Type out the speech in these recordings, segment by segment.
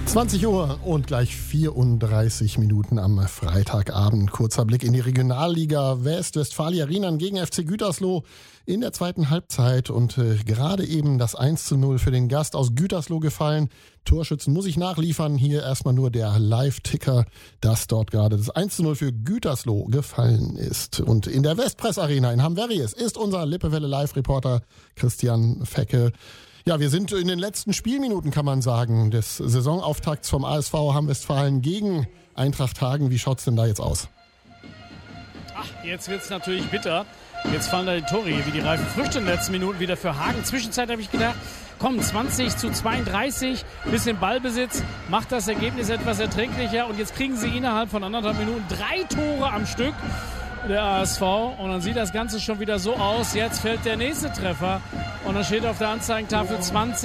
20 Uhr und gleich 34 Minuten am Freitagabend. Kurzer Blick in die Regionalliga West. Westfalia Rheinland gegen FC Gütersloh in der zweiten Halbzeit und gerade eben das 1:0 für den Gast aus Gütersloh gefallen. Torschützen muss ich nachliefern. Hier erstmal nur der Live-Ticker, dass dort gerade das 1:0 für Gütersloh gefallen ist. Und in der Westpress Arena in Hamverries ist unser Lippewelle-Live-Reporter Christian Fecke. Ja, wir sind in den letzten Spielminuten, kann man sagen, des Saisonauftakts vom ASV Hamm-Westfalen gegen Eintracht Hagen. Wie schaut's denn da jetzt aus? Jetzt wird's natürlich bitter. Jetzt fallen da die Tore hier wie die Reifen frisch in den letzten Minuten wieder für Hagen. Zwischenzeit habe ich gedacht, komm, 20:32, bisschen Ballbesitz, macht das Ergebnis etwas erträglicher. Und jetzt kriegen sie innerhalb von 1,5 Minuten 3 Tore am Stück, der ASV. Und dann sieht das Ganze schon wieder so aus. Jetzt fällt der nächste Treffer. Und dann steht auf der Anzeigentafel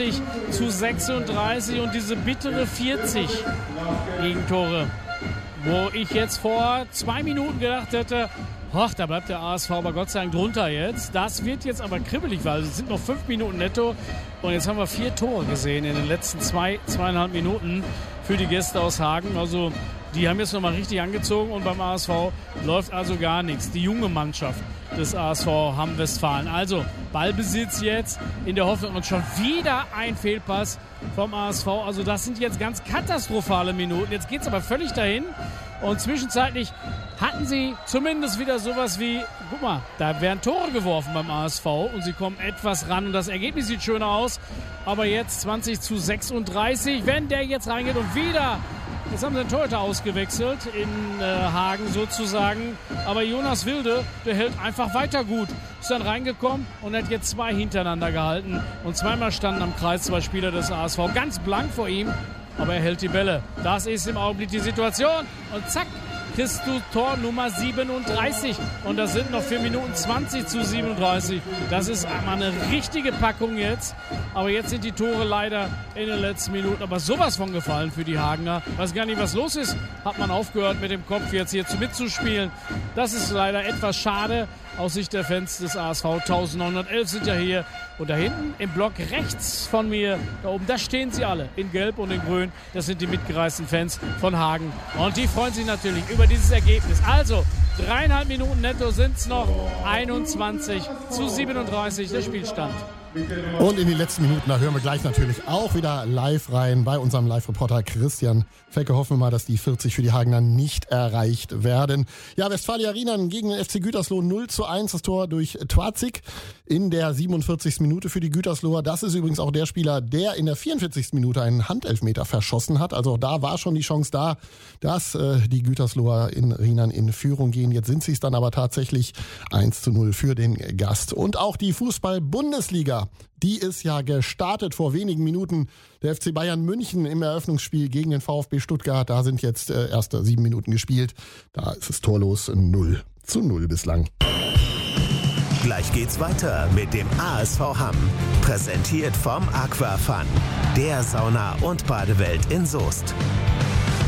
20:36 und diese bittere 40 Gegentore. Wo ich jetzt vor 2 Minuten gedacht hätte, da bleibt der ASV aber Gott sei Dank drunter jetzt. Das wird jetzt aber kribbelig, weil es sind noch 5 Minuten netto. Und jetzt haben wir 4 Tore gesehen in den letzten 2,5 Minuten für die Gäste aus Hagen. Also die haben jetzt nochmal richtig angezogen und beim ASV läuft also gar nichts. Die junge Mannschaft des ASV Hamm-Westfalen. Also Ballbesitz jetzt in der Hoffnung und schon wieder ein Fehlpass vom ASV. Also das sind jetzt ganz katastrophale Minuten. Jetzt geht es aber völlig dahin. Und zwischenzeitlich hatten sie zumindest wieder sowas wie, guck mal, da werden Tore geworfen beim ASV und sie kommen etwas ran und das Ergebnis sieht schöner aus. Aber jetzt 20:36, wenn der jetzt reingeht und wieder, jetzt haben sie den Torhüter ausgewechselt in Hagen sozusagen. Aber Jonas Wilde, der hält einfach weiter gut. Ist dann reingekommen und hat jetzt 2 hintereinander gehalten. Und zweimal standen am Kreis 2 Spieler des ASV ganz blank vor ihm. Aber er hält die Bälle. Das ist im Augenblick die Situation. Und zack, kriegst du Tor Nummer 37. Und das sind noch 4 Minuten 20:37. Das ist mal eine richtige Packung jetzt. Aber jetzt sind die Tore leider in den letzten Minuten aber sowas von gefallen für die Hagener. Weiß gar nicht, was los ist. Hat man aufgehört mit dem Kopf jetzt hier mitzuspielen. Das ist leider etwas schade aus Sicht der Fans des ASV. 1911 sind ja hier. Und da hinten im Block rechts von mir, da oben, da stehen sie alle in Gelb und in Grün. Das sind die mitgereisten Fans von Hagen. Und die freuen sich natürlich über dieses Ergebnis. Also 3,5 Minuten netto sind es noch. 21:37 der Spielstand. Und in die letzten Minuten, da hören wir gleich natürlich auch wieder live rein bei unserem Live-Reporter Christian Fecke. Hoffen wir mal, dass die 40 für die Hagener nicht erreicht werden. Ja, Westfalia Rheinland gegen den FC Gütersloh 0:1, das Tor durch Twazik in der 47. Minute für die Gütersloher. Das ist übrigens auch der Spieler, der in der 44. Minute einen Handelfmeter verschossen hat. Also da war schon die Chance da, dass die Gütersloher in Rheinland in Führung gehen. Jetzt sind sie es dann aber tatsächlich 1:0 für den Gast. Und auch die Fußball-Bundesliga, die ist ja gestartet vor wenigen Minuten. Der FC Bayern München im Eröffnungsspiel gegen den VfB Stuttgart. Da sind jetzt erste 7 Minuten gespielt. Da ist es torlos 0:0 bislang. Gleich geht's weiter mit dem ASV Hamm. Präsentiert vom Aquafun, der Sauna- und Badewelt in Soest.